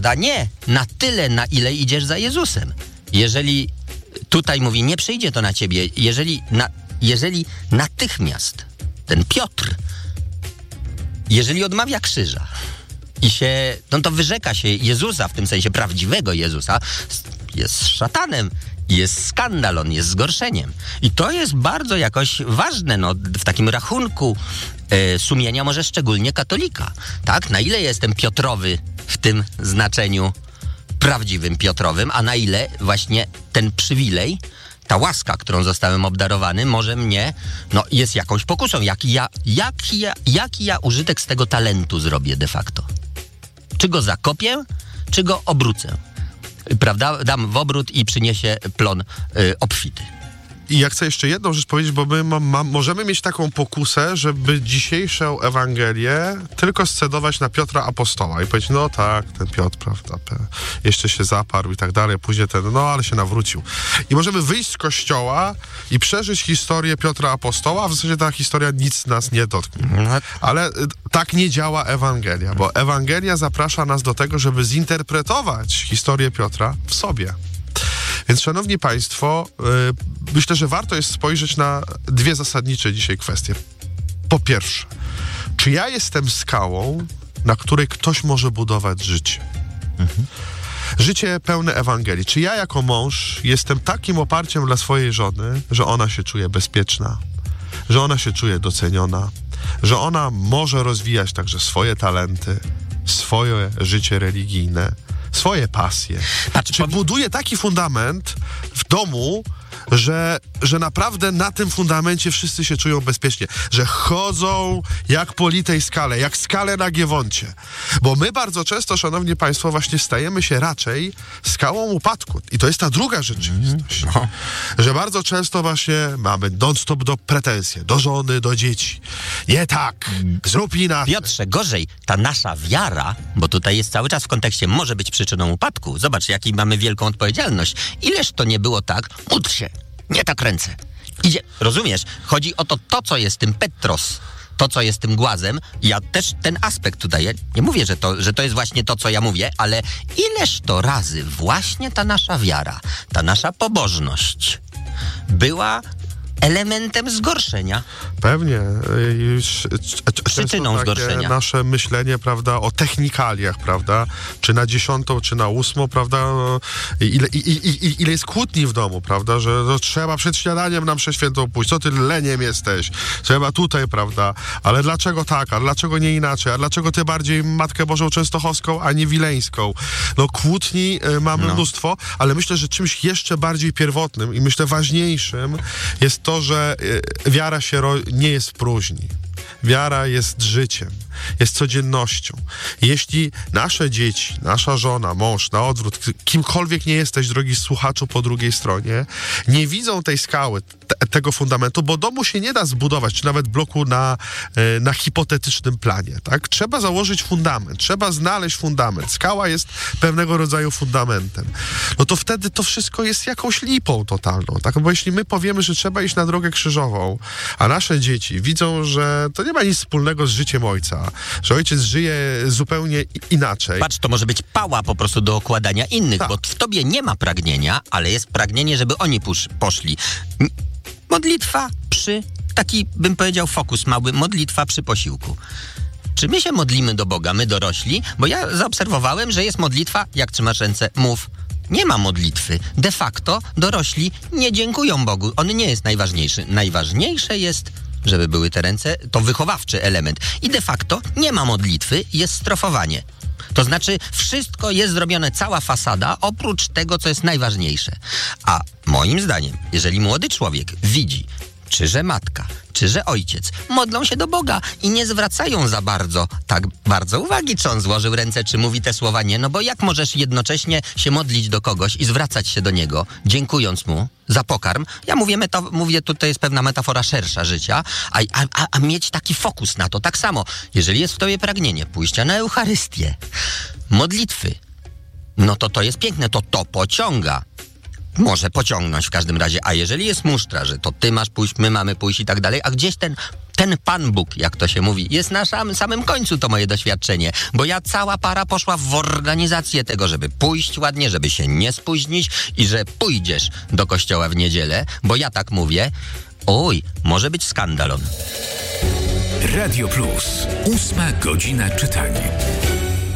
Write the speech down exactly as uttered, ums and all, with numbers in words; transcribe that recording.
prawda? Nie, na tyle, na ile idziesz za Jezusem. Jeżeli tutaj mówi, nie przyjdzie to na ciebie, jeżeli, na, jeżeli natychmiast ten Piotr, jeżeli odmawia krzyża i się, no to wyrzeka się Jezusa, w tym sensie prawdziwego Jezusa, jest szatanem, jest skandal, on jest zgorszeniem. I to jest bardzo jakoś ważne, no, w takim rachunku e, sumienia, może szczególnie katolika. Tak? Na ile jestem Piotrowy w tym znaczeniu prawdziwym Piotrowym, a na ile właśnie ten przywilej, ta łaska, którą zostałem obdarowany, może mnie, no, jest jakąś pokusą. Jaki ja, jaki ja, jaki ja użytek z tego talentu zrobię de facto? Czy go zakopię, czy go obrócę? Prawda? Dam w obrót i przyniesie plon y, obfity. I ja chcę jeszcze jedną rzecz powiedzieć, bo my ma, ma, możemy mieć taką pokusę, żeby dzisiejszą Ewangelię tylko scedować na Piotra Apostoła i powiedzieć, no tak, ten Piotr, prawda, jeszcze się zaparł i tak dalej, później ten, no ale się nawrócił. I możemy wyjść z kościoła i przeżyć historię Piotra Apostoła, a w zasadzie ta historia nic nas nie dotknie. Ale tak nie działa Ewangelia, bo Ewangelia zaprasza nas do tego, żeby zinterpretować historię Piotra w sobie. Więc, szanowni państwo, yy, myślę, że warto jest spojrzeć na dwie zasadnicze dzisiaj kwestie. Po pierwsze, czy ja jestem skałą, na której ktoś może budować życie? Mhm. Życie pełne Ewangelii. Czy ja jako mąż jestem takim oparciem dla swojej żony, że ona się czuje bezpieczna, że ona się czuje doceniona, że ona może rozwijać także swoje talenty, swoje życie religijne, swoje pasje. Patrz, Czy powi- buduje taki fundament w domu, że, że naprawdę na tym fundamencie wszyscy się czują bezpiecznie, że chodzą jak po litej skale, jak skale na Giewoncie. Bo my bardzo często, szanowni państwo, właśnie stajemy się raczej skałą upadku. I to jest ta druga rzeczywistość. No. Że bardzo często właśnie mamy non-stop do pretensje, do żony, do dzieci. Nie tak, zrób inaczej. Piotrze, gorzej, ta nasza wiara, bo tutaj jest cały czas w kontekście, może być przyczyną upadku. Zobacz, jaki mamy wielką odpowiedzialność. Ileż to nie było tak, módl się. Nie tak ręce. Idzie. Rozumiesz? Chodzi o to, to, co jest tym Petros, to, co jest tym głazem. Ja też ten aspekt tutaj, ja nie mówię, że to, że to jest właśnie to, co ja mówię, ale ileż to razy właśnie ta nasza wiara, ta nasza pobożność była elementem zgorszenia. Pewnie. Przyczyną zgorszenia. Nasze myślenie, prawda, o technikaliach, prawda, czy na dziesiątą, czy na ósmą, prawda, ile, i, i, ile jest kłótni w domu, prawda, że no, trzeba przed śniadaniem na mszę świętą pójść, co ty leniem jesteś, trzeba tutaj, prawda, ale dlaczego tak, a dlaczego nie inaczej, a dlaczego ty bardziej Matkę Bożą Częstochowską, a nie Wileńską? No kłótni y, mamy no. mnóstwo, ale myślę, że czymś jeszcze bardziej pierwotnym i myślę ważniejszym jest to, że y, wiara się ro- nie jest w próżni. Wiara jest życiem, jest codziennością. Jeśli nasze dzieci, nasza żona, mąż, na odwrót, kimkolwiek nie jesteś, drogi słuchaczu po drugiej stronie, nie widzą tej skały, te, tego fundamentu, bo domu się nie da zbudować, czy nawet bloku na, na hipotetycznym planie. Tak? Trzeba założyć fundament, trzeba znaleźć fundament. Skała jest pewnego rodzaju fundamentem. No to wtedy to wszystko jest jakąś lipą totalną. Tak? Bo jeśli my powiemy, że trzeba iść na drogę krzyżową, a nasze dzieci widzą, że to nie ma nic wspólnego z życiem ojca, że ojciec żyje zupełnie inaczej. Patrz, to może być pała po prostu do okładania innych, tak. Bo w tobie nie ma pragnienia, ale jest pragnienie, żeby oni pusz, poszli. Modlitwa przy, taki bym powiedział fokus mały, modlitwa przy posiłku. Czy my się modlimy do Boga, my dorośli? Bo ja zaobserwowałem, że jest modlitwa, jak trzymasz ręce, mów. Nie ma modlitwy. De facto dorośli nie dziękują Bogu. On nie jest najważniejszy. Najważniejsze jest, żeby były te ręce, to wychowawczy element. I de facto nie ma modlitwy, jest strofowanie. To znaczy wszystko jest zrobione, cała fasada, oprócz tego, co jest najważniejsze. A moim zdaniem, jeżeli młody człowiek widzi, czy że matka, czy że ojciec modlą się do Boga i nie zwracają za bardzo, tak bardzo uwagi, czy on złożył ręce, czy mówi te słowa, nie, no bo jak możesz jednocześnie się modlić do kogoś i zwracać się do niego, dziękując mu za pokarm. Ja mówię, meta, mówię tutaj jest pewna metafora szersza życia, a, a, a mieć taki fokus na to. Tak samo, jeżeli jest w tobie pragnienie pójścia na Eucharystię, modlitwy, no to to jest piękne, to to pociąga. Może pociągnąć w każdym razie, a jeżeli jest musztra, że to ty masz pójść, my mamy pójść i tak dalej, a gdzieś ten ten Pan Bóg, jak to się mówi, jest na sam, samym końcu to moje doświadczenie, bo ja cała para poszła w organizację tego, żeby pójść ładnie, żeby się nie spóźnić i że pójdziesz do kościoła w niedzielę, bo ja tak mówię. Oj, może być skandalon. Radio Plus. Ósma godzina czytania.